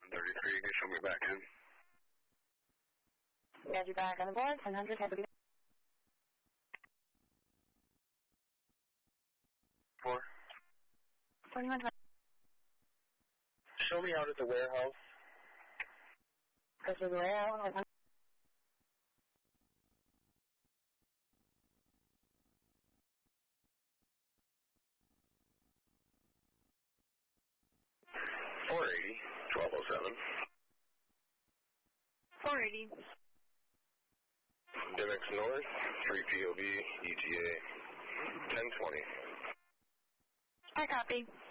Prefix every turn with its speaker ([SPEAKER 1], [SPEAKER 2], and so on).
[SPEAKER 1] 33, you can show me back in.
[SPEAKER 2] Got you back on the board, 100, have a good
[SPEAKER 1] 4.
[SPEAKER 2] 41.
[SPEAKER 1] Show me out at the warehouse.
[SPEAKER 2] Go to the warehouse.
[SPEAKER 1] 480, 1207.
[SPEAKER 2] 480.
[SPEAKER 1] Dimmox North, 3 POV, ETA, 1020.
[SPEAKER 2] I copy.